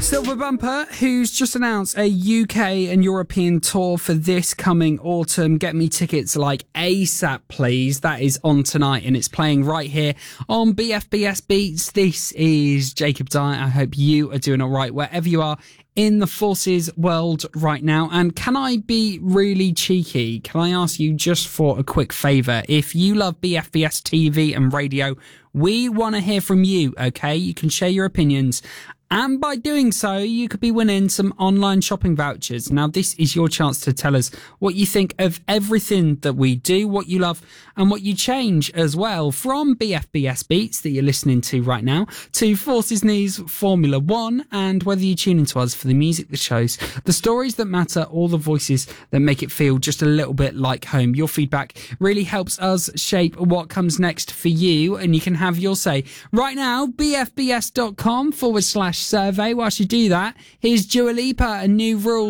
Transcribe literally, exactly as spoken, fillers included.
Silver Bumper, who's just announced a U K and European tour for this coming autumn. Get me tickets like ASAP, please. That is on tonight and it's playing right here on B F B S Beats. This is Jacob Dye. I hope you are doing all right wherever you are in the Forces world right now. And can I be really cheeky? Can I ask you just for a quick favour? If you love B F B S T V and radio, we want to hear from you, okay? You can share your opinions. And by doing so, you could be winning some online shopping vouchers. Now, this is your chance to tell us what you think of everything that we do, what you love and what you change as well. From B F B S Beats that you're listening to right now to Forces News Formula One, and whether you tune into us for the music that shows, the stories that matter, all the voices that make it feel just a little bit like home. Your feedback really helps us shape what comes next for you, and you can have your say right now. bfbs.com forward slash survey. Whilst you do that, here's Dua Lipa and New Rules.